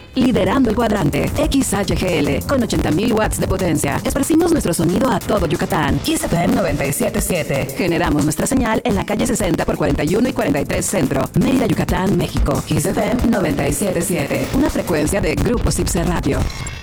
Liderando el cuadrante, XHGL, con 80.000 watts de potencia. Esparcimos nuestro sonido a todo Yucatán. XFM 97.7. Generamos nuestra señal en la calle 60 por 41 y 43 Centro, Mérida, Yucatán, México. XFM 97.7. Una frecuencia de Grupo Cipse Radio.